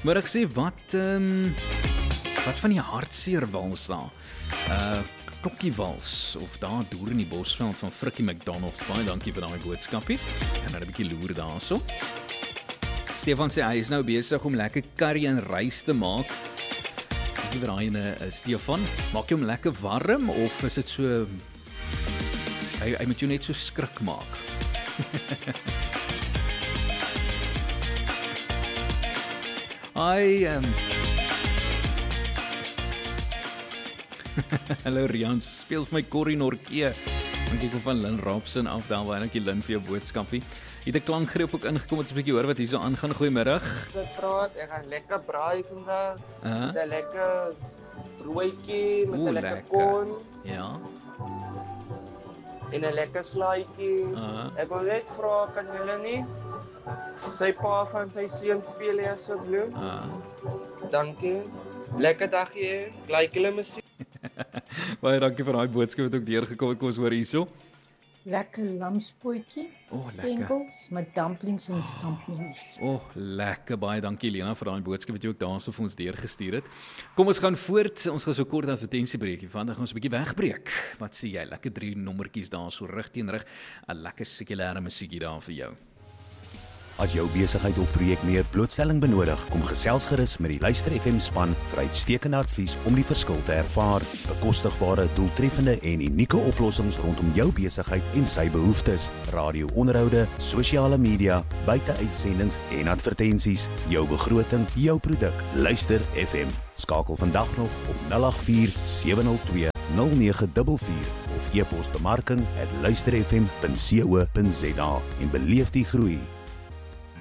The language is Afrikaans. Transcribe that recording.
Maar ek sê, wat van die hartseerwals daar? Klokkiewals, of daar deur in die Bosveld van Frikkie McDonald's. Baie dankie vir daai boodskapie. En dan 'n bietjie loer daarso. Stefan sê hy is nou besig om lekker curry en rys te maak. Ek weet daai Stefan, maak jy hom lekker warm of is dit so hy moet jou net so skrik maak. Hallo Rians, speel vir my Corrie Norke. Dankie kom van Lynn Robson af daar, waar dankie Lynn vir jou boodskapie. Het 'n klankgreep ook ingekom, het 'n bietjie hoor wat hier so aangaan. Goeiemiddag. Ek gaan lekker braai vandag. Met 'n lekker broodjie, met 'n lekker kon. Ja. En 'n lekker slaaitjie. Ek wil net vra, kan julle nie sy pa van sy seun speel hier asseblief? Dankie. Lekker dag hier. Like julle musiek. Baie dankie vir daai boodskap wat ook deurgekom het. Kom ons hoor hierso. Lekker lamspootjie, stenkels met dumplings en stampmies. Lekker. Baie dankie Lena vir daai boodskap wat jy ook daarso vir ons deurgestuur het. Kom ons gaan voort. Ons gaan so kort advertensiebreekie. Vandag gaan ons 'n bietjie wegbreek. Wat sê jy? Lekker 3 nommertjies daar so rig teen rig. 'n Lekker sekulêre musiekie daar vir jou. As jou besigheid of projek meer blootstelling benodig, kom gesels gerus met die Luister FM span vir uitstekende advies om die verskil te ervaar. Bekostigbare, doeltreffende en unieke oplossings rondom jou besigheid en sy behoeftes. Radio-onderhoude, sosiale media, buiteuitsendings en advertensies. Jou begroting, jou produk. Luister FM. Skakel vandag nog op 084 702 0944 of e-pos bemarking@luisterfm.co.za en beleef die groei.